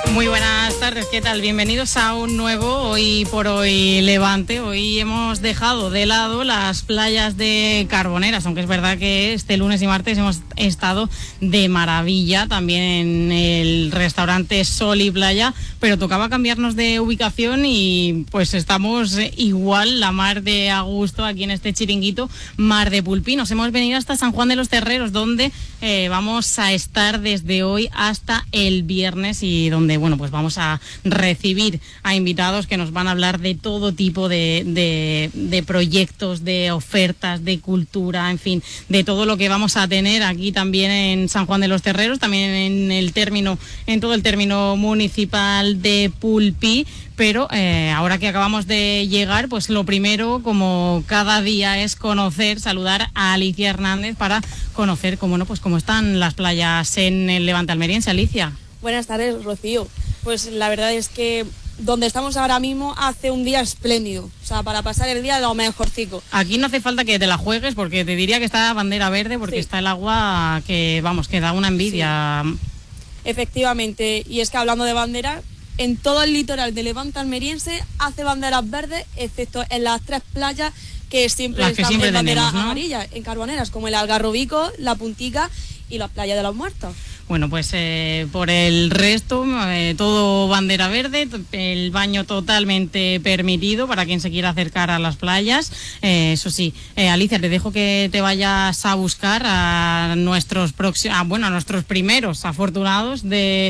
Muy buenas tardes, ¿qué tal? Bienvenidos a un nuevo Hoy por Hoy Levante. Hoy hemos dejado de lado las playas de Carboneras, aunque es verdad que este lunes y martes hemos estado de maravilla también en el restaurante Sol y Playa, pero tocaba cambiarnos de ubicación y pues estamos igual, la mar de a gusto aquí en este chiringuito Mar de Pulpí. Nos hemos venido hasta San Juan de los Terreros, donde vamos a estar desde hoy hasta el viernes y donde, bueno, pues vamos a recibir a invitados que nos van a hablar de todo tipo de proyectos, de ofertas, de cultura, en fin, de todo lo que vamos a tener aquí también en San Juan de los Terreros, también en todo el término municipal de Pulpí. Pero ahora que acabamos de llegar, pues lo primero, como cada día, es saludar a Alicia Hernández para conocer cómo están las playas en el Levante almeriense. Alicia. Buenas tardes, Rocío. Pues la verdad es que donde estamos ahora mismo hace un día espléndido, o sea, para pasar el día lo mejorcico. Aquí no hace falta que te la juegues, porque te diría que está bandera verde, porque sí, está el agua que da una envidia. Sí. Efectivamente, y es que hablando de bandera, en todo el litoral de Levante almeriense hace banderas verdes, excepto en las 3 playas que siempre están en bandera amarilla, en Carboneras, como el Algarrobico, La Puntica y las playas de los Muertos. Bueno, pues por el resto, todo bandera verde, el baño totalmente permitido para quien se quiera acercar a las playas. Eso sí, Alicia, te dejo que te vayas a buscar a nuestros primeros afortunados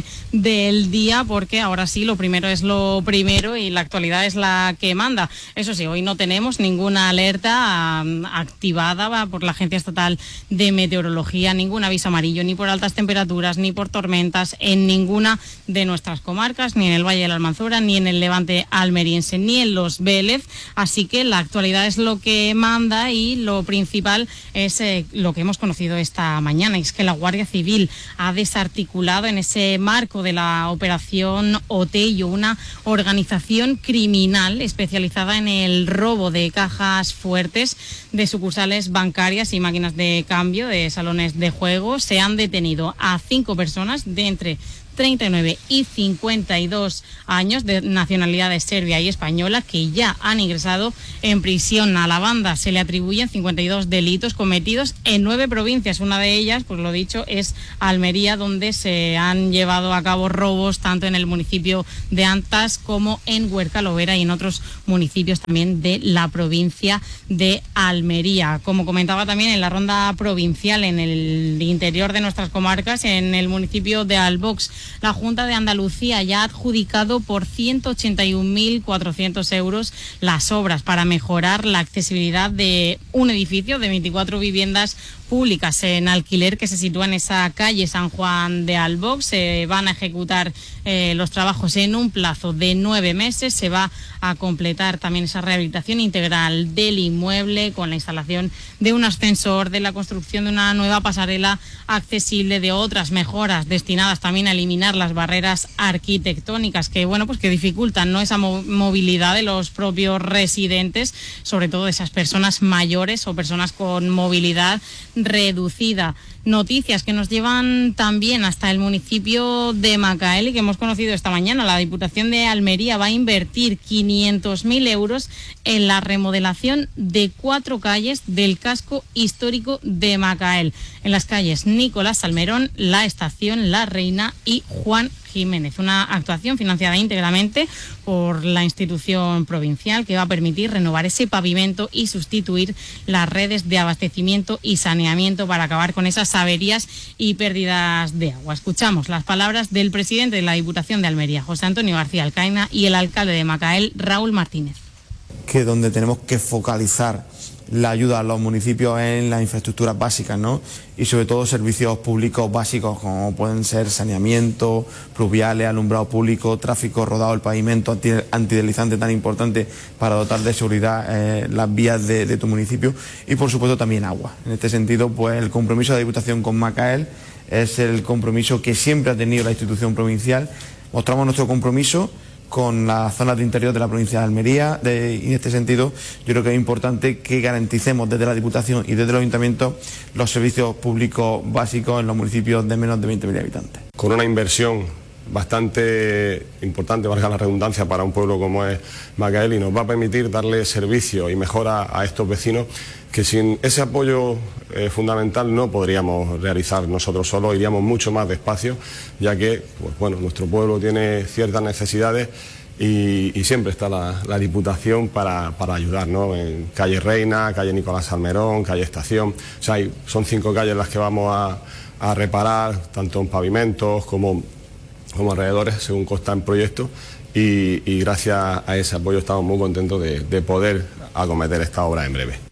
del día, porque ahora sí, lo primero es lo primero y la actualidad es la que manda. Eso sí, hoy no tenemos ninguna alerta activada por la Agencia Estatal de Meteorología, ningún aviso amarillo, ni por altas temperaturas, ni por tormentas en ninguna de nuestras comarcas, ni en el Valle de la Almanzora, ni en el Levante almeriense, ni en los Vélez. Así que la actualidad es lo que manda y lo principal es lo que hemos conocido esta mañana, es que la Guardia Civil ha desarticulado en ese marco de la operación Otello, una organización criminal especializada en el robo de cajas fuertes de sucursales bancarias y máquinas de cambio de salones de juego. Se han detenido a 5 personas de entre 39 y 52 años de nacionalidades serbia y española que ya han ingresado en prisión. A la banda se le atribuyen 52 delitos cometidos en 9 provincias. Una de ellas, pues lo dicho, es Almería, donde se han llevado a cabo robos tanto en el municipio de Antas como en Huerca Lovera y en otros municipios también de la provincia de Almería. Como comentaba también, en la ronda provincial en el interior de nuestras comarcas, en el municipio de Albox, la Junta de Andalucía ya ha adjudicado por 181.400 euros las obras para mejorar la accesibilidad de un edificio de 24 viviendas públicas en alquiler que se sitúa en esa calle San Juan de Albox. Se van a ejecutar los trabajos en un plazo de 9 meses. Se va a completar también esa rehabilitación integral del inmueble con la instalación de un ascensor, de la construcción de una nueva pasarela accesible, de otras mejoras destinadas también a eliminar las barreras arquitectónicas que dificultan, ¿no?, esa movilidad de los propios residentes, sobre todo de esas personas mayores o personas con movilidad reducida. Noticias que nos llevan también hasta el municipio de Macael y que hemos conocido esta mañana. La Diputación de Almería va a invertir 500.000 euros en la remodelación de 4 calles del casco histórico de Macael, en las calles Nicolás Salmerón, La Estación, La Reina y Juan Jiménez. Una actuación financiada íntegramente por la institución provincial que va a permitir renovar ese pavimento y sustituir las redes de abastecimiento y saneamiento para acabar con esas averías y pérdidas de agua. Escuchamos las palabras del presidente de la Diputación de Almería, José Antonio García Alcaina, y el alcalde de Macael, Raúl Martínez. Que donde tenemos que focalizar la ayuda a los municipios en las infraestructuras básicas, ¿no? Y sobre todo servicios públicos básicos como pueden ser saneamiento, pluviales, alumbrado público, tráfico rodado, el pavimento antideslizante tan importante para dotar de seguridad las vías de tu municipio y por supuesto también agua. En este sentido, pues el compromiso de la Diputación con Macael es el compromiso que siempre ha tenido la institución provincial. Mostramos nuestro compromiso con las zonas de interior de la provincia de Almería y en este sentido yo creo que es importante que garanticemos desde la Diputación y desde los ayuntamientos los servicios públicos básicos en los municipios de menos de 20.000 habitantes. Con una inversión bastante importante, valga la redundancia, para un pueblo como es Macael, y nos va a permitir darle servicio y mejora a estos vecinos que sin ese apoyo fundamental no podríamos realizar nosotros solos, iríamos mucho más despacio, ya que pues, bueno, nuestro pueblo tiene ciertas necesidades y siempre está la Diputación para ayudar, ¿no? En calle Reina, calle Nicolás Salmerón, calle Estación, o sea, son 5 calles las que vamos a reparar, tanto en pavimentos como alrededores, según consta en proyecto, y gracias a ese apoyo estamos muy contentos de poder acometer esta obra en breve.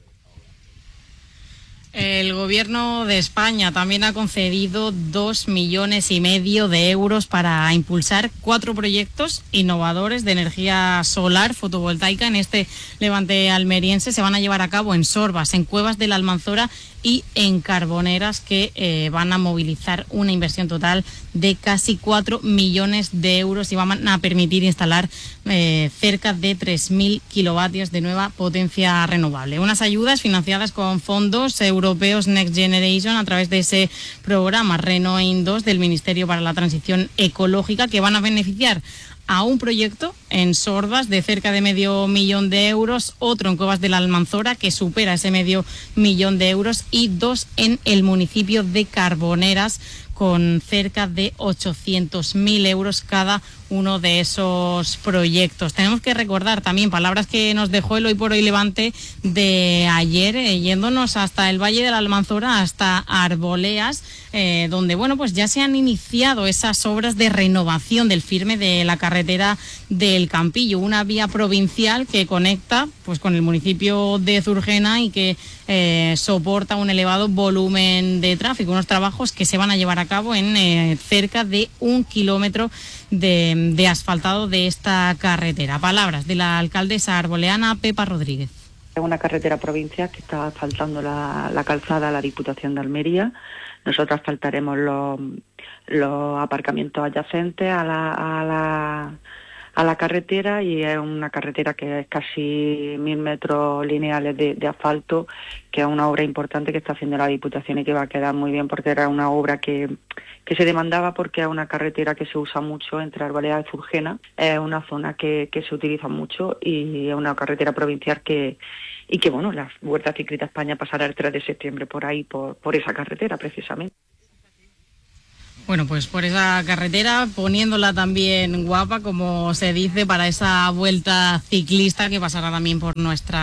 El Gobierno de España también ha concedido 2,5 millones de euros para impulsar 4 proyectos innovadores de energía solar fotovoltaica en este Levante almeriense. Se van a llevar a cabo en Sorbas, en Cuevas de la Almanzora y en Carboneras, que van a movilizar una inversión total de casi 4 millones de euros y van a permitir instalar cerca de 3.000 kilovatios de nueva potencia renovable. Unas ayudas financiadas con fondos europeos Next Generation a través de ese programa Renoin 2 del Ministerio para la Transición Ecológica, que van a beneficiar a un proyecto en Sorbas de cerca de 500.000 euros, otro en Cuevas de la Almanzora que supera ese 500.000 euros y 2 en el municipio de Carboneras con cerca de 800.000 euros cada uno de esos proyectos. Tenemos que recordar también palabras que nos dejó el Hoy por Hoy Levante de ayer, yéndonos hasta el Valle de la Almanzora, hasta Arboleas, donde bueno, pues ya se han iniciado esas obras de renovación del firme de la carretera del Campillo, una vía provincial que conecta pues con el municipio de Zurgena y que soporta un elevado volumen de tráfico, unos trabajos que se van a llevar a cabo en cerca de 1 kilómetro de asfaltado de esta carretera. Palabras de la alcaldesa arboleana Pepa Rodríguez. Es una carretera provincial que está asfaltando la calzada a la Diputación de Almería. Nosotros asfaltaremos los aparcamientos adyacentes a la carretera, y es una carretera que es casi 1.000 metros lineales de asfalto, que es una obra importante que está haciendo la Diputación y que va a quedar muy bien, porque era una obra que se demandaba, porque es una carretera que se usa mucho entre Arboleas y Zurgena. Es una zona que se utiliza mucho y es una carretera provincial que bueno, la Vuelta Ciclista España pasará el 3 de septiembre por ahí, por esa carretera precisamente. Bueno, pues por esa carretera, poniéndola también guapa, como se dice, para esa vuelta ciclista que pasará también por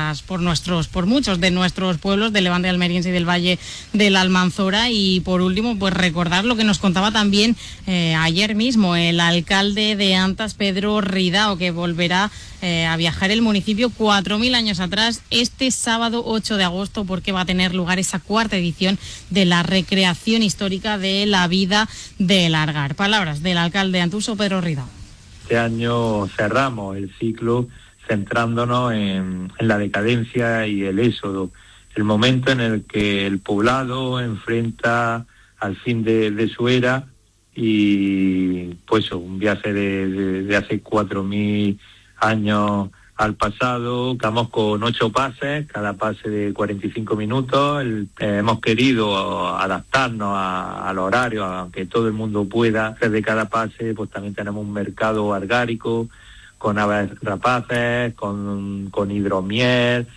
muchos de nuestros pueblos del Levante almeriense y del Valle de la Almanzora. Y por último, pues recordar lo que nos contaba también ayer mismo el alcalde de Antas, Pedro Ridao, que volverá a viajar el municipio 4.000 años atrás este sábado 8 de agosto, porque va a tener lugar esa 4ª edición de la recreación histórica de la vida del Argar. Palabras del alcalde antuso, Pedro Ridao. Este año cerramos el ciclo centrándonos en la decadencia y el éxodo, el momento en el que el poblado enfrenta al fin de su era, y pues un viaje de hace 4.000 años al pasado. Vamos con 8 pases, cada pase de 45 minutos. Hemos querido adaptarnos al horario, aunque todo el mundo pueda hacer de cada pase. Pues también tenemos un mercado argárico con aves rapaces, con hidromiel,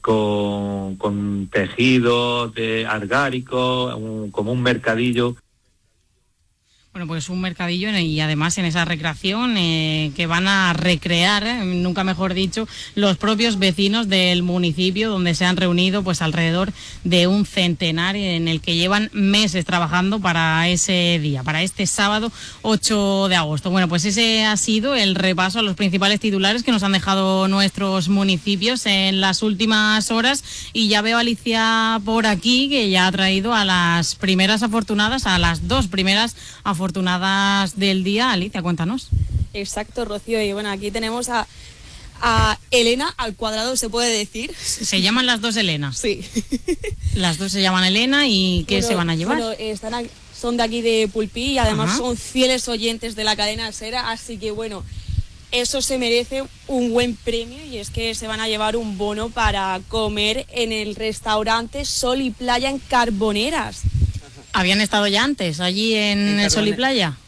con tejidos de argáricos, como un mercadillo. Bueno, pues un mercadillo, y además en esa recreación que van a recrear, nunca mejor dicho, los propios vecinos del municipio, donde se han reunido pues alrededor de un centenar, en el que llevan meses trabajando para ese día, para este sábado 8 de agosto. Bueno, pues ese ha sido el repaso a los principales titulares que nos han dejado nuestros municipios en las últimas horas, y ya veo a Alicia por aquí, que ya ha traído a las primeras afortunadas, a las 2 primeras afortunadas del día. Alicia, cuéntanos. Exacto, Rocío, y bueno, aquí tenemos a Elena al cuadrado, se puede decir. Se llaman las 2 Elena. Sí. Las 2 se llaman Elena, ¿y qué se van a llevar? Bueno, son de aquí de Pulpí, y además son fieles oyentes de la cadena SER, así que bueno, eso se merece un buen premio, y es que se van a llevar un bono para comer en el restaurante Sol y Playa en Carboneras. ¿Habían estado ya antes allí en Sol y Playa?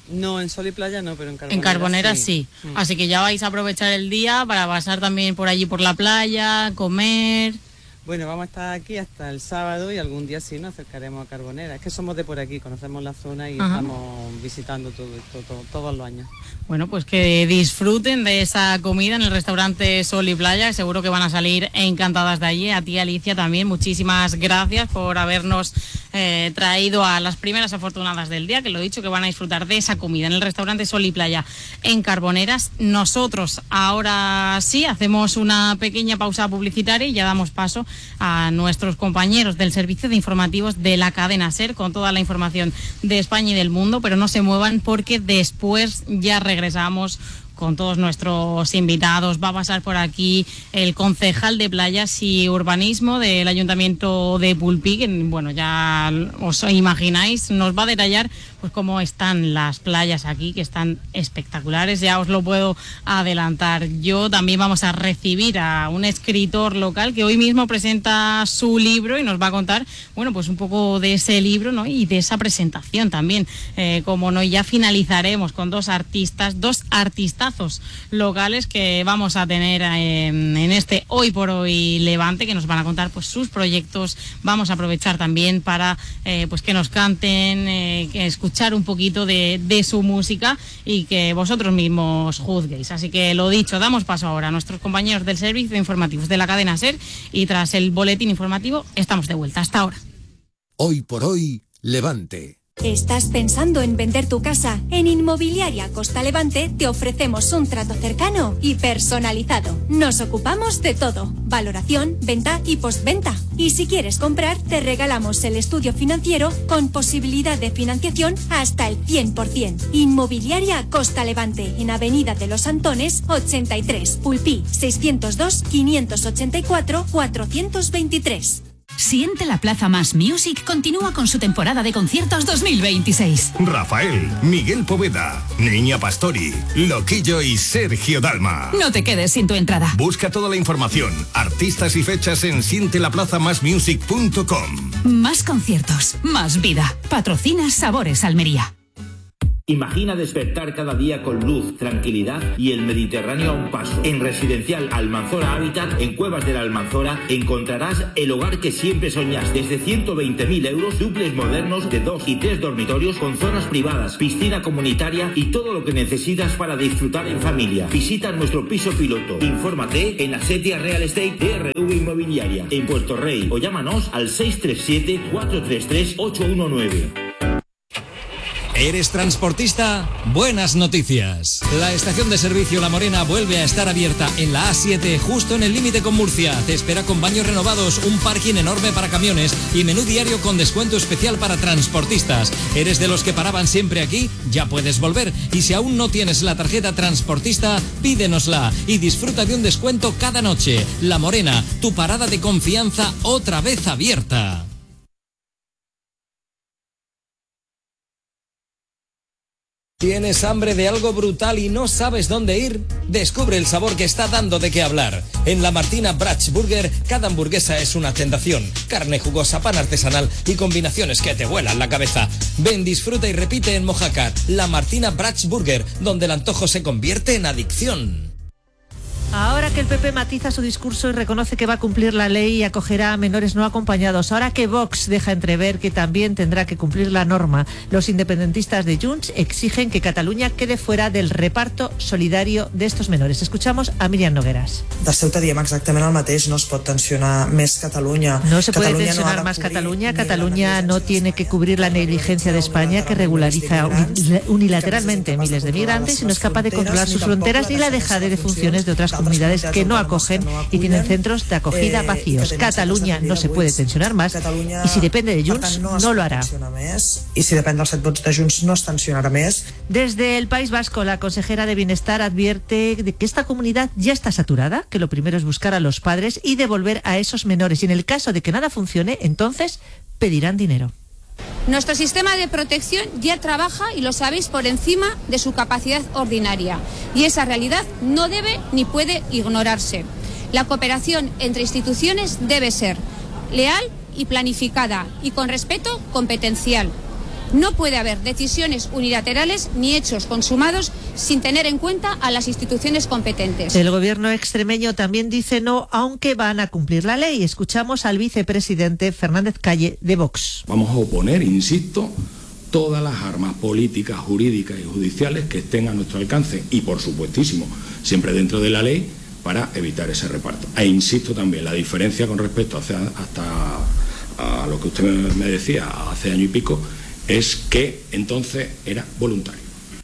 No, en Sol y Playa no, pero en Carbonera. En Carbonera sí. Así que ya vais a aprovechar el día para pasar también por allí por la playa, comer. Bueno, vamos a estar aquí hasta el sábado y algún día sí nos acercaremos a Carbonera. Es que somos de por aquí, conocemos la zona y estamos visitando todo esto todos los años. Bueno, pues que disfruten de esa comida en el restaurante Sol y Playa. Seguro que van a salir encantadas de allí. A ti, Alicia, también muchísimas gracias por habernos traído a las primeras afortunadas del día, que lo he dicho, que van a disfrutar de esa comida en el restaurante Sol y Playa en Carboneras. Nosotros ahora sí hacemos una pequeña pausa publicitaria y ya damos paso a nuestros compañeros del servicio de informativos de la cadena SER con toda la información de España y del mundo, pero no se muevan porque después ya regresamos con todos nuestros invitados. Va a pasar por aquí el concejal de Playas y Urbanismo del Ayuntamiento de Pulpí, que bueno, ya os imagináis, nos va a detallar pues cómo están las playas aquí, que están espectaculares, ya os lo puedo adelantar. Yo también vamos a recibir a un escritor local que hoy mismo presenta su libro y nos va a contar, bueno, pues un poco de ese libro, ¿no? Y de esa presentación también, como no, y ya finalizaremos con dos artistazos locales que vamos a tener en este Hoy por Hoy Levante, que nos van a contar pues sus proyectos. Vamos a aprovechar también para pues que nos canten, que escuchar un poquito de su música y que vosotros mismos juzguéis. Así que lo dicho, damos paso ahora a nuestros compañeros del servicio de informativos de la cadena SER y tras el boletín informativo estamos de vuelta. Hasta ahora. Hoy por Hoy Levante. ¿Estás pensando en vender tu casa? En Inmobiliaria Costa Levante te ofrecemos un trato cercano y personalizado. Nos ocupamos de todo: valoración, venta y postventa. Y si quieres comprar, te regalamos el estudio financiero con posibilidad de financiación hasta el 100%. Inmobiliaria Costa Levante, en Avenida de los Antones 83, Pulpí, 602-584-423. Siente la Plaza Más Music continúa con su temporada de conciertos 2026. Rafael, Miguel Poveda, Niña Pastori, Loquillo y Sergio Dalma. No te quedes sin tu entrada. Busca toda la información, artistas y fechas en sientelaplazamasmusic.com. Más conciertos, más vida. Patrocina Sabores Almería. Imagina despertar cada día con luz, tranquilidad y el Mediterráneo a un paso. En Residencial Almanzora Habitat, en Cuevas de la Almanzora, encontrarás el hogar que siempre soñaste. Desde 120.000 euros, dúplex modernos de 2 y 3 dormitorios con zonas privadas, piscina comunitaria y todo lo que necesitas para disfrutar en familia. Visita nuestro piso piloto. Infórmate en Asetia Real Estate TRV Inmobiliaria en Puerto Rey o llámanos al 637-433-819. ¿Eres transportista? Buenas noticias. La estación de servicio La Morena vuelve a estar abierta en la A7, justo en el límite con Murcia. Te espera con baños renovados, un parking enorme para camiones y menú diario con descuento especial para transportistas. ¿Eres de los que paraban siempre aquí? Ya puedes volver. Y si aún no tienes la tarjeta transportista, pídenosla y disfruta de un descuento cada noche. La Morena, tu parada de confianza otra vez abierta. ¿Tienes hambre de algo brutal y no sabes dónde ir? Descubre el sabor que está dando de qué hablar. En la Martina Brach Burger, cada hamburguesa es una tentación. Carne jugosa, pan artesanal y combinaciones que te vuelan la cabeza. Ven, disfruta y repite en Mojácar. La Martina Brach Burger, donde el antojo se convierte en adicción. Ahora que el PP matiza su discurso y reconoce que va a cumplir la ley y acogerá a menores no acompañados, ahora que Vox deja entrever que también tendrá que cumplir la norma, los independentistas de Junts exigen que Cataluña quede fuera del reparto solidario de estos menores. Escuchamos a Míriam Nogueras. De Ceuta diem exactament el mateix, no es pot tensionar més Catalunya. No se puede tensionar más Cataluña. Cataluña no tiene que cubrir la negligencia de España, que regulariza unilateralmente miles de migrantes y no es capaz de controlar sus fronteras, ni la dejadez de funciones de otras comunidades que no acogen y tienen centros de acogida vacíos. Cataluña no se puede tensionar más y si depende de Junts no lo hará. Y si depende dels 7 vots de Junts no es tensionarà més. Desde el País Vasco, la consejera de Bienestar advierte de que esta comunidad ya está saturada, que lo primero es buscar a los padres y devolver a esos menores. Y en el caso de que nada funcione, entonces pedirán dinero. Nuestro sistema de protección ya trabaja, y lo sabéis, por encima de su capacidad ordinaria. Y esa realidad no debe ni puede ignorarse. La cooperación entre instituciones debe ser leal y planificada, y con respeto competencial. No puede haber decisiones unilaterales ni hechos consumados sin tener en cuenta a las instituciones competentes. El gobierno extremeño también dice no, aunque van a cumplir la ley. Escuchamos al vicepresidente Fernández Calle de Vox. Vamos a oponer, insisto, todas las armas políticas, jurídicas y judiciales que estén a nuestro alcance y, por supuestísimo, siempre dentro de la ley, para evitar ese reparto. E insisto también, la diferencia con respecto a lo que usted me decía hace año y pico es que entonces era voluntario.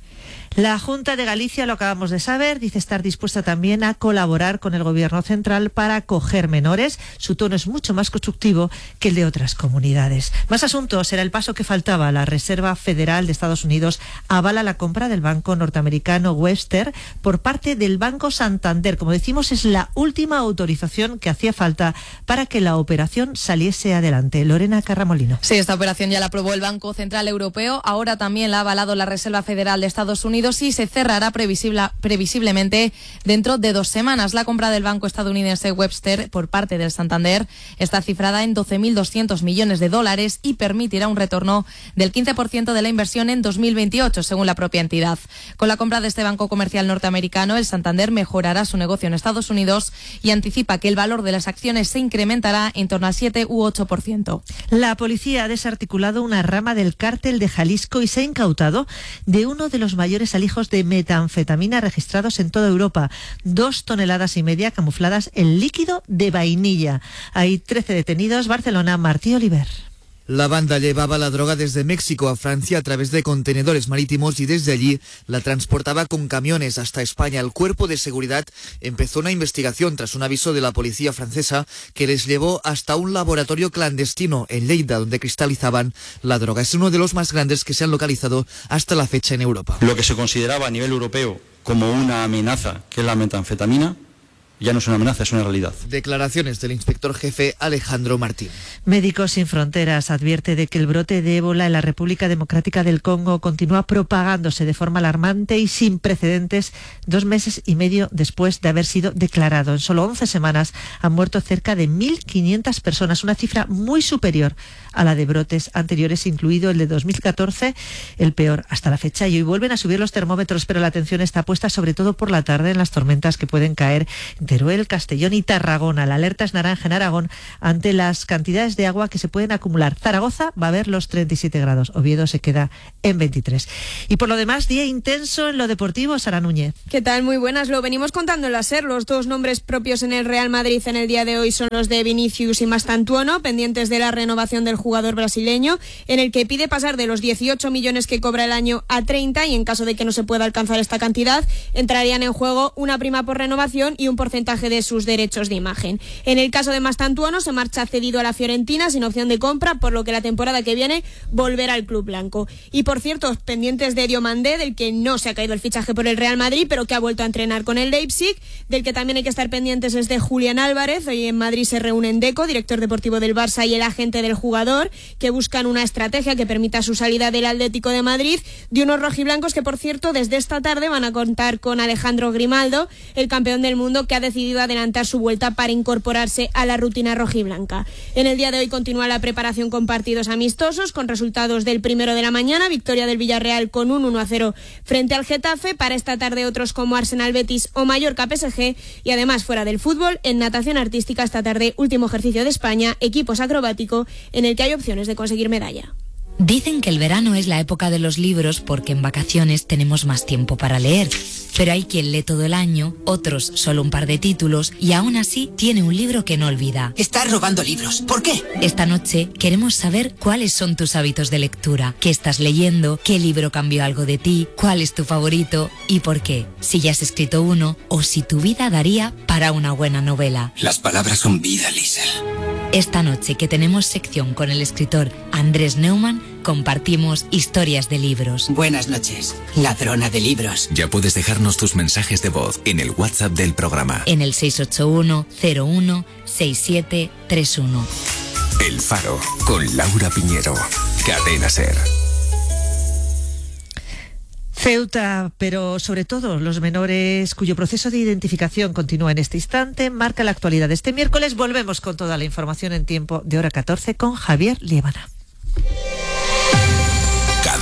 La Junta de Galicia, lo acabamos de saber, dice estar dispuesta también a colaborar con el Gobierno central para acoger menores. Su tono es mucho más constructivo que el de otras comunidades. Más asuntos. Era el paso que faltaba. La Reserva Federal de Estados Unidos avala la compra del banco norteamericano Webster por parte del Banco Santander. Como decimos, es la última autorización que hacía falta para que la operación saliese adelante. Lorena Carramolino. Sí, esta operación ya la aprobó el Banco Central Europeo. Ahora también la ha avalado la Reserva Federal de Estados Unidos y se cerrará previsiblemente dentro de 2 semanas. La compra del banco estadounidense Webster por parte del Santander está cifrada en $12.200 millones y permitirá un retorno del 15% de la inversión en 2028, según la propia entidad. Con la compra de este banco comercial norteamericano, el Santander mejorará su negocio en Estados Unidos y anticipa que el valor de las acciones se incrementará en torno al 7 u 8%. La policía ha desarticulado una rama del cártel de Jalisco y se ha incautado de uno de los mayores alijos de metanfetamina registrados en toda Europa, 2,5 toneladas camufladas en líquido de vainilla. Hay 13 detenidos. Barcelona, Martí Oliver. La banda llevaba la droga desde México a Francia a través de contenedores marítimos y desde allí la transportaba con camiones hasta España. El cuerpo de seguridad empezó una investigación tras un aviso de la policía francesa que les llevó hasta un laboratorio clandestino en Lleida, donde cristalizaban la droga. Es uno de los más grandes que se han localizado hasta la fecha en Europa. Lo que se consideraba a nivel europeo como una amenaza, que es la metanfetamina, ya no es una amenaza, es una realidad. Declaraciones del inspector jefe Alejandro Martín. Médicos Sin Fronteras advierte de que el brote de ébola en la República Democrática del Congo continúa propagándose de forma alarmante y sin precedentes 2 meses y medio después de haber sido declarado. En solo 11 semanas han muerto cerca de 1.500 personas, una cifra muy superior a la de brotes anteriores, incluido el de 2014, el peor hasta la fecha. Y hoy vuelven a subir los termómetros, pero la atención está puesta sobre todo por la tarde en las tormentas que pueden caer en Teruel, Castellón y Tarragona. La alerta es naranja en Aragón ante las cantidades de agua que se pueden acumular. Zaragoza va a ver los 37 grados, Oviedo se queda en 23. Y por lo demás, día intenso en lo deportivo. Sara Núñez. ¿Qué tal? Muy buenas. Lo venimos contando en la SER. Los 2 nombres propios en el Real Madrid en el día de hoy son los de Vinicius y Mastantuono, pendientes de la renovación del jugador brasileño, en el que pide pasar de los 18 millones que cobra el año a 30, y en caso de que no se pueda alcanzar esta cantidad, entrarían en juego una prima por renovación y un porcentaje de sus derechos de imagen. En el caso de Mastantuono, se marcha cedido a la Fiorentina sin opción de compra, por lo que la temporada que viene volverá al club blanco. Y por cierto, pendientes de Diomandé, del que no se ha caído el fichaje por el Real Madrid, pero que ha vuelto a entrenar con el Leipzig. Del que también hay que estar pendientes es de Julián Álvarez. Hoy en Madrid se reúnen Deco, director deportivo del Barça, y el agente del jugador, que buscan una estrategia que permita su salida del Atlético de Madrid, de unos rojiblancos que, por cierto, desde esta tarde van a contar con Alejandro Grimaldo, el campeón del mundo, que ha decidido adelantar su vuelta para incorporarse a la rutina rojiblanca. En el día de hoy continúa la preparación con partidos amistosos, con resultados del primero de la mañana, victoria del Villarreal con un 1-0 frente al Getafe. Para esta tarde otros como Arsenal Betis o Mallorca PSG, y además fuera del fútbol, en natación artística esta tarde último ejercicio de España, equipos acrobático, en el que hay opciones de conseguir medalla. Dicen que el verano es la época de los libros porque en vacaciones tenemos más tiempo para leer. Pero hay quien lee todo el año, otros solo un par de títulos, y aún así tiene un libro que no olvida. Estás robando libros. ¿Por qué? Esta noche queremos saber cuáles son tus hábitos de lectura, qué estás leyendo, qué libro cambió algo de ti, cuál es tu favorito y por qué. Si ya has escrito uno o si tu vida daría para una buena novela. Las palabras son vida, Liesl. Esta noche, que tenemos sección con el escritor Andrés Neumann, compartimos historias de libros. Buenas noches, ladrona de libros. Ya puedes dejarnos tus mensajes de voz en el WhatsApp del programa. En el 681-01-6731. El Faro, con Laura Piñero. Cadena SER. Ceuta, pero sobre todo los menores cuyo proceso de identificación continúa en este instante, marca la actualidad de este miércoles. Volvemos con toda la información en tiempo de hora 14 con Javier Liébana.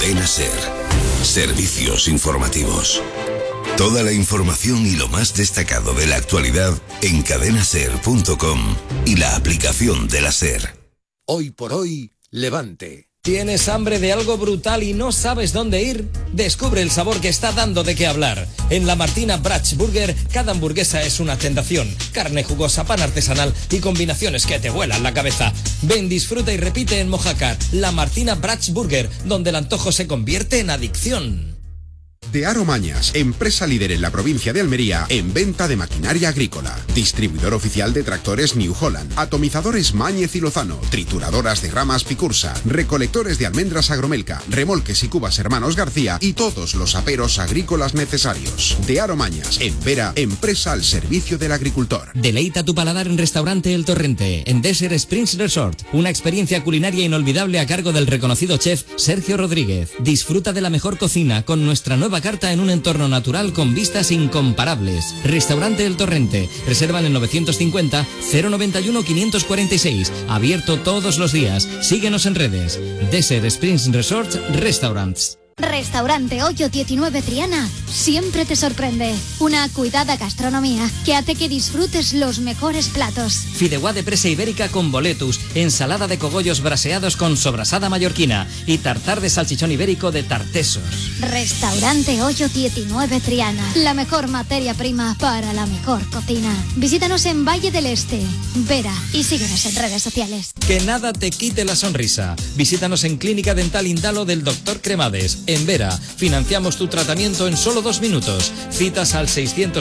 Cadena SER. Servicios informativos. Toda la información y lo más destacado de la actualidad en cadenaser.com y la aplicación de la SER. Hoy por hoy, Levante. ¿Tienes hambre de algo brutal y no sabes dónde ir? Descubre el sabor que está dando de qué hablar. En la Martina Brach Burger, cada hamburguesa es una tentación. Carne jugosa, pan artesanal y combinaciones que te vuelan la cabeza. Ven, disfruta y repite en Mojácar. La Martina Brach Burger, donde el antojo se convierte en adicción. De Aro Mañas, empresa líder en la provincia de Almería en venta de maquinaria agrícola. Distribuidor oficial de tractores New Holland, atomizadores Máñez y Lozano, trituradoras de ramas Picursa, recolectores de almendras Agromelca, remolques y cubas Hermanos García y todos los aperos agrícolas necesarios. De Aro Mañas, en Vera, empresa al servicio del agricultor. Deleita tu paladar en Restaurante El Torrente, en Desert Springs Resort. Una experiencia culinaria inolvidable a cargo del reconocido chef Sergio Rodríguez. Disfruta de la mejor cocina con nuestra nueva carta en un entorno natural con vistas incomparables. Restaurante El Torrente. Reservan en 950 091 546. Abierto todos los días. Síguenos en redes. Desert Springs Resort Restaurants. Restaurante Hoyo 19 Triana siempre te sorprende. Una cuidada gastronomía que hace que disfrutes los mejores platos. Fideuá de presa ibérica con boletus, ensalada de cogollos braseados con sobrasada mallorquina y tartar de salchichón ibérico de Tartesos. Restaurante Hoyo 19 Triana. La mejor materia prima para la mejor cocina. Visítanos en Valle del Este, Vera, y síguenos en redes sociales. Que nada te quite la sonrisa. Visítanos en Clínica Dental Indalo del Dr. Cremades. En Vera, financiamos tu tratamiento en solo 2 minutos. Citas al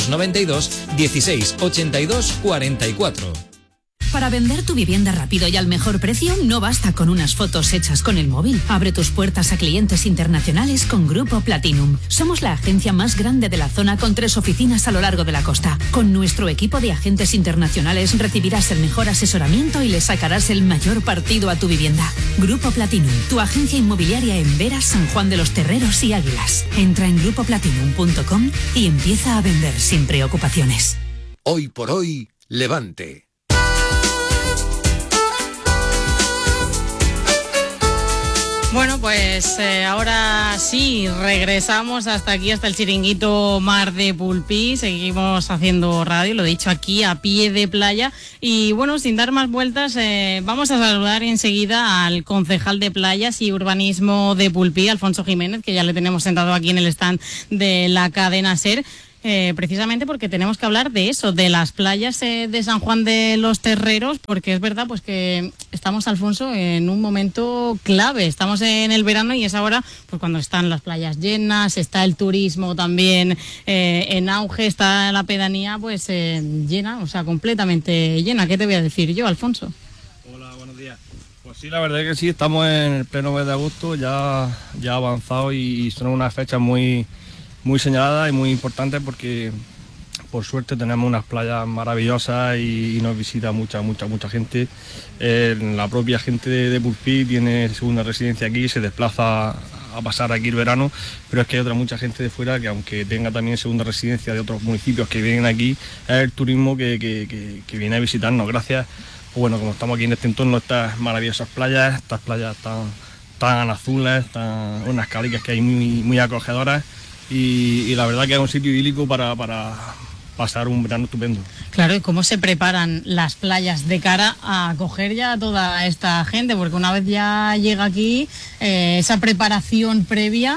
692 16 82 44. Para vender tu vivienda rápido y al mejor precio, no basta con unas fotos hechas con el móvil. Abre tus puertas a clientes internacionales con Grupo Platinum. Somos la agencia más grande de la zona con 3 oficinas a lo largo de la costa. Con nuestro equipo de agentes internacionales recibirás el mejor asesoramiento y le sacarás el mayor partido a tu vivienda. Grupo Platinum, tu agencia inmobiliaria en Vera, San Juan de los Terreros y Águilas. Entra en grupoplatinum.com y empieza a vender sin preocupaciones. Hoy por hoy, Levante. Bueno, pues ahora sí, regresamos hasta aquí, hasta el chiringuito Mar de Pulpí. Seguimos haciendo radio, lo he dicho, aquí a pie de playa. Y bueno, sin dar más vueltas, vamos a saludar enseguida al concejal de Playas y Urbanismo de Pulpí, Alfonso Jiménez, que ya le tenemos sentado aquí en el stand de la cadena SER. Precisamente porque tenemos que hablar de eso, de las playas de San Juan de los Terreros, porque es verdad pues que estamos, Alfonso, en un momento clave. Estamos en el verano y es ahora pues cuando están las playas llenas, está el turismo también en auge, está la pedanía pues llena, o sea, completamente llena. ¿Qué te voy a decir yo, Alfonso? Hola, buenos días. Pues sí, la verdad es que sí, estamos en el pleno mes de agosto, ya avanzado, y son unas fechas muy señalada y muy importante porque por suerte tenemos unas playas maravillosas y nos visita mucha gente. La propia gente de Pulpí tiene segunda residencia aquí, se desplaza a pasar aquí el verano, pero es que hay mucha gente de fuera que, aunque tenga también segunda residencia de otros municipios que vienen aquí, es el turismo que viene a visitarnos. Gracias, bueno, como estamos aquí en este entorno, estas maravillosas playas, estas playas tan azules, unas cálicas que hay muy acogedoras. Y la verdad que es un sitio idílico para pasar un verano estupendo. Claro, ¿y cómo se preparan las playas de cara a acoger ya a toda esta gente? Porque una vez ya llega aquí, esa preparación previa,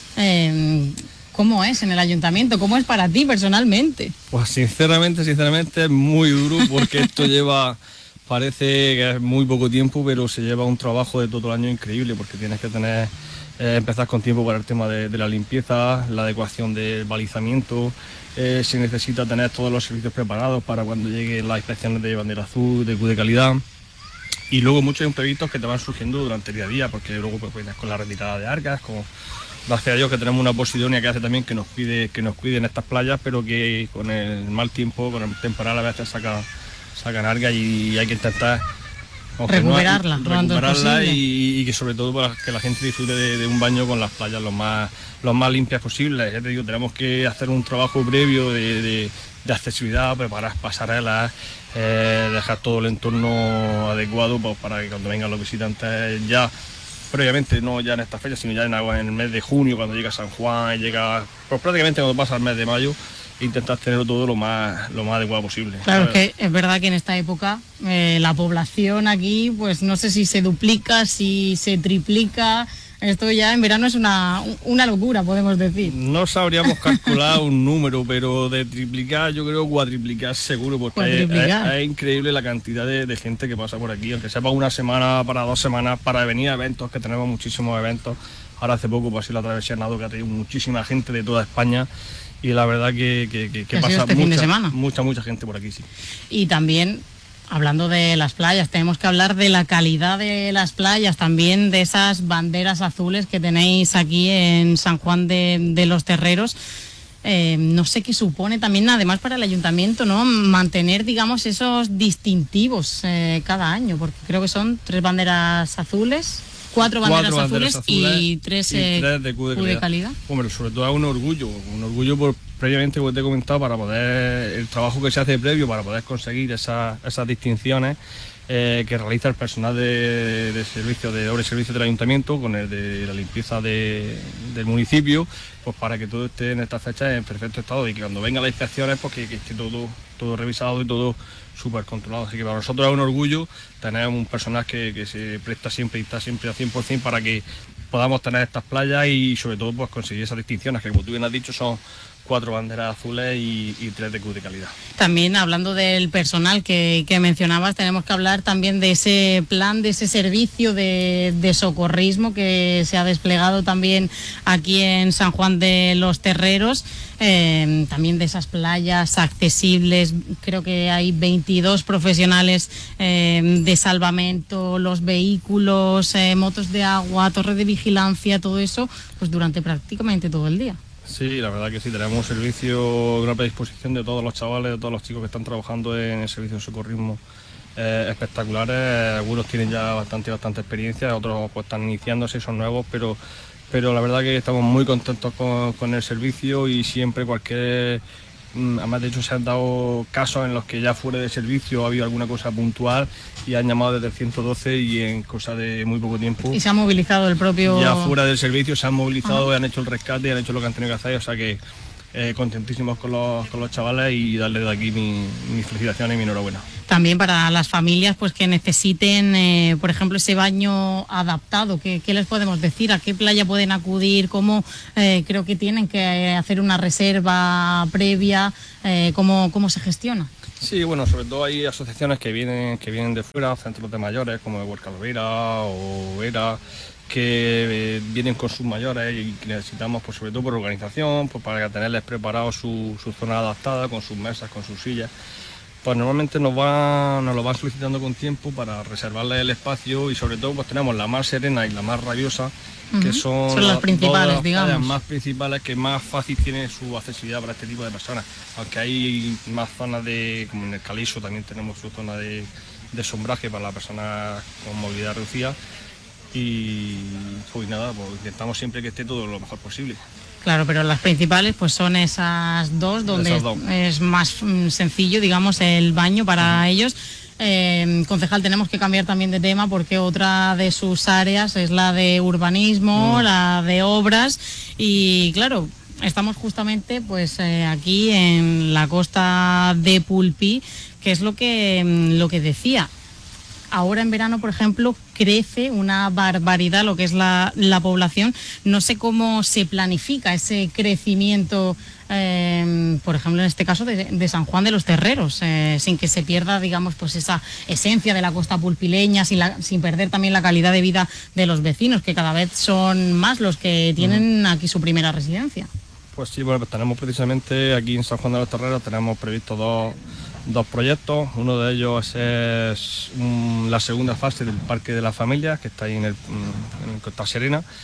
¿cómo es en el ayuntamiento? ¿Cómo es para ti personalmente? Pues sinceramente es muy duro, porque esto parece que es muy poco tiempo, pero se lleva un trabajo de todo el año increíble, porque tienes que empezar con tiempo para el tema de la limpieza, la adecuación del balizamiento. Se necesita tener todos los servicios preparados para cuando lleguen las inspecciones de bandera azul, de Q de calidad, y luego muchos imprevistos que te van surgiendo durante el día a día, porque luego pues con la retirada de algas, gracias a Dios que tenemos una Posidonia que hace también que nos cuide en estas playas, pero que con el mal tiempo, con el temporal, a veces sacan algas y hay que intentar recuperarla y que sobre todo para que la gente disfrute de un baño con las playas lo más limpias posibles. Ya te digo, tenemos que hacer un trabajo previo de accesibilidad, preparar pasarelas, dejar todo el entorno adecuado para que cuando vengan los visitantes ya previamente, no ya en esta fecha, sino ya en el mes de junio, cuando llega San Juan, pues prácticamente cuando pasa el mes de mayo, intentar tenerlo todo lo más adecuado posible. Claro, es que es verdad que en esta época la población aquí, pues no sé si se duplica, si se triplica. Esto ya en verano es una locura, podemos decir. No sabríamos calcular un número, pero de triplicar, yo creo cuatriplicar seguro, porque es increíble la cantidad de gente que pasa por aquí, aunque sea para una semana, para 2 semanas, para venir a eventos, que tenemos muchísimos eventos. Ahora hace poco pasé la travesía Nado, que ha tenido muchísima gente de toda España, y la verdad que pasa fin de semana. mucha gente por aquí, sí. Y también, hablando de las playas, tenemos que hablar de la calidad de las playas, también de esas banderas azules que tenéis aquí en San Juan de los Terreros. No sé qué supone también, además, para el ayuntamiento, ¿no?, mantener, digamos, esos distintivos cada año, porque creo que son 3 banderas azules. 4 banderas azules y 3 de Q de calidad. Hombre, sobre todo es un orgullo por, previamente, como te he comentado, para poder, el trabajo que se hace previo para poder conseguir esas distinciones que realiza el personal de servicio, de obra y servicio del ayuntamiento, con el de la limpieza del municipio, pues para que todo esté en estas fechas en perfecto estado y que cuando vengan las inspecciones, pues que esté todo revisado y todo súper controlado. Así que para nosotros es un orgullo tener un personal que se presta siempre y está siempre al 100% para que podamos tener estas playas y sobre todo pues conseguir esas distinciones que, como tú bien has dicho, son 4 banderas azules y 3 de Q de calidad. También, hablando del personal que mencionabas, tenemos que hablar también de ese plan, de ese servicio de socorrismo que se ha desplegado también aquí en San Juan de los Terreros, también de esas playas accesibles. Creo que hay 22 profesionales de salvamento, los vehículos, motos de agua, torre de vigilancia, todo eso, pues durante prácticamente todo el día. Sí, la verdad que sí, tenemos un servicio, una predisposición de todos los chavales, de todos los chicos que están trabajando en el servicio de socorrismo espectaculares. Algunos tienen ya bastante experiencia, otros pues están iniciándose, son nuevos, pero la verdad que estamos muy contentos con el servicio y siempre además, de hecho, se han dado casos en los que ya fuera de servicio ha habido alguna cosa puntual y han llamado desde el 112 y en cosa de muy poco tiempo. Y se ha movilizado el propio... Ya fuera del servicio se han movilizado, han hecho el rescate, han hecho lo que han tenido que hacer, o sea que contentísimos con los chavales y darles de aquí mi felicitación y mi enhorabuena. También para las familias pues que necesiten, por ejemplo, ese baño adaptado, ¿qué les podemos decir? ¿A qué playa pueden acudir? ¿Cómo creo que tienen que hacer una reserva previa? ¿Cómo se gestiona? Sí, bueno, sobre todo hay asociaciones que vienen de fuera, centros de mayores como Huerca Lovera o Vera, que vienen con sus mayores y que necesitamos, pues sobre todo por organización, pues para tenerles preparado su zona adaptada, con sus mesas, con sus sillas. Pues normalmente nos lo van solicitando con tiempo para reservarles el espacio y sobre todo pues tenemos la más serena y la más rabiosa, que son las principales, digamos. Las más principales que más fácil tiene su accesibilidad para este tipo de personas. Aunque hay más zonas como en el Caliso también tenemos su zona de sombraje para las personas con movilidad reducida. Y pues nada, pues intentamos siempre que esté todo lo mejor posible. Claro, pero las principales pues son esas dos, donde es más sencillo, digamos, el baño para ellos. Concejal, tenemos que cambiar también de tema porque otra de sus áreas es la de urbanismo, la de obras y claro, estamos justamente pues aquí en la costa de Pulpí, que es lo que decía. Ahora en verano, por ejemplo, crece una barbaridad lo que es la población. No sé cómo se planifica ese crecimiento, por ejemplo, en este caso de San Juan de los Terreros, sin que se pierda, digamos, pues esa esencia de la costa pulpileña, sin perder también la calidad de vida de los vecinos, que cada vez son más los que tienen aquí su primera residencia. Pues sí, bueno, pues tenemos precisamente aquí en San Juan de los Terreros, tenemos previsto dos proyectos. Uno de ellos es la segunda fase del Parque de las Familias, que está ahí en Costa Serena,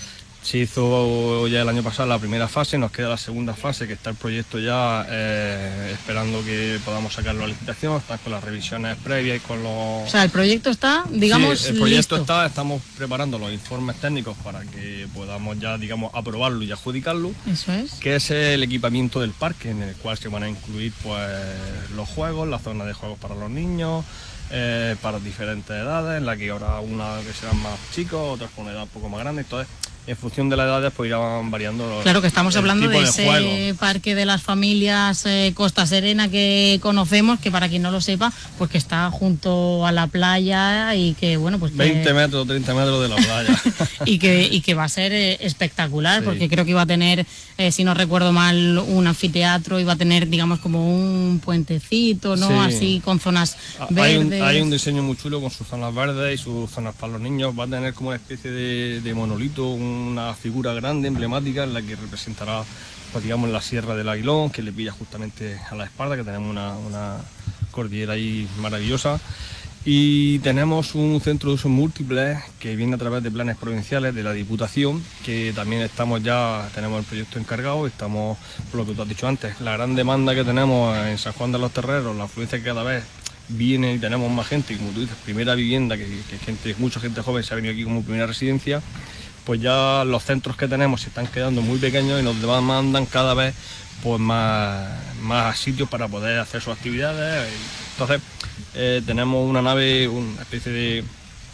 Se hizo ya el año pasado la primera fase, nos queda la segunda fase, que está el proyecto ya esperando que podamos sacarlo a licitación, están con las revisiones previas y con los... O sea, el proyecto está, digamos, sí, el proyecto listo. Estamos preparando los informes técnicos para que podamos ya, digamos, aprobarlo y adjudicarlo. Eso es. Que es el equipamiento del parque, en el cual se van a incluir pues los juegos, la zona de juegos para los niños, para diferentes edades, en la que habrá una que serán más chicos, otras con edad un poco más grande, entonces en función de las edades pues irán variando. Claro que estamos hablando de ese juego. parque de las familias Costa Serena que conocemos, que para quien no lo sepa, pues que está junto a la playa y que bueno, pues 20 metros, 30 metros de la playa. y que va a ser espectacular, Sí. porque creo que iba a tener, si no recuerdo mal, un anfiteatro, iba a tener, digamos, como un puentecito, ¿no? Sí. Así con zonas verdes. Hay un diseño muy chulo con sus zonas verdes y sus zonas para los niños. Va a tener como una especie de monolito, una figura grande, emblemática, en la que representará, pues, digamos, la Sierra del Aguilón, que le pilla justamente a la espalda, que tenemos una cordillera ahí maravillosa. Y tenemos un centro de usos múltiples que viene a través de planes provinciales de la Diputación, que también tenemos el proyecto encargado, estamos, por lo que tú has dicho antes, la gran demanda que tenemos en San Juan de los Terreros, la afluencia que cada vez viene y tenemos más gente, y como tú dices, primera vivienda, que mucha gente joven se ha venido aquí como primera residencia, pues ya los centros que tenemos se están quedando muy pequeños y nos demandan cada vez pues más sitios para poder hacer sus actividades. Entonces tenemos una nave, una especie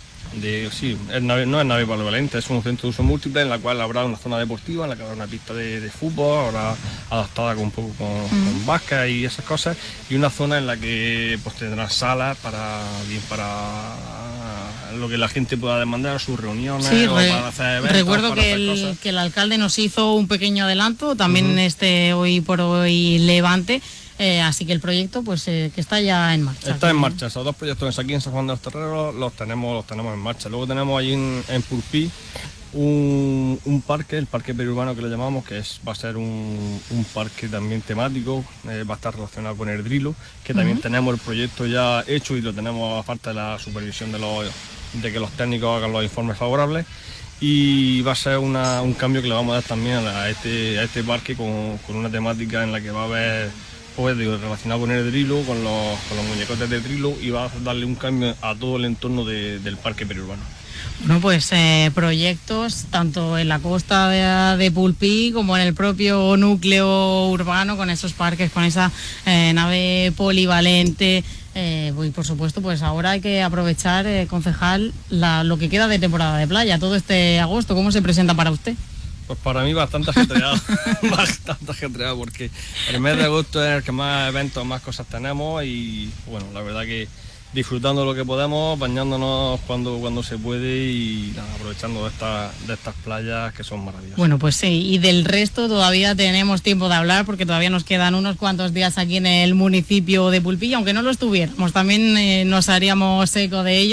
no es nave polivalente, es un centro de uso múltiple en la cual habrá una zona deportiva, en la que habrá una pista de fútbol, habrá adaptada con básquet y esas cosas, y una zona en la que pues tendrá salas para lo que la gente pueda demandar, sus reuniones, Sí, o para hacer eventos. recuerdo para hacer que cosas. el alcalde nos hizo un pequeño adelanto, también en este Hoy por Hoy Levante, así que el proyecto pues que está ya en marcha. Está en marcha, esos dos proyectos aquí en San Juan de los Terreros los tenemos en marcha. Luego tenemos allí en Pulpí un parque, el parque periurbano que le llamamos, que va a ser un parque también temático, va a estar relacionado con el Drilo, que también tenemos el proyecto ya hecho y lo tenemos a falta de la supervisión de que los técnicos hagan los informes favorables, y va a ser un cambio que le vamos a dar también a este parque con una temática en la que va a haber relacionado con el Drilo, con los muñecotes de Drilo, y va a darle un cambio a todo el entorno del parque periurbano. Bueno, pues proyectos tanto en la costa de Pulpí como en el propio núcleo urbano, con esos parques, con esa nave polivalente. Y por supuesto, pues ahora hay que aprovechar, concejal, lo que queda de temporada de playa, todo este agosto. ¿Cómo se presenta para usted? Pues para mí bastante ajetreado, porque el mes de agosto es el que más eventos, más cosas tenemos, y bueno, la verdad que disfrutando lo que podemos, bañándonos cuando se puede y aprovechando de estas playas que son maravillosas. Bueno, pues sí, y del resto todavía tenemos tiempo de hablar, porque todavía nos quedan unos cuantos días aquí en el municipio de Pulpí, aunque no lo estuviéramos, también nos haríamos eco de ello.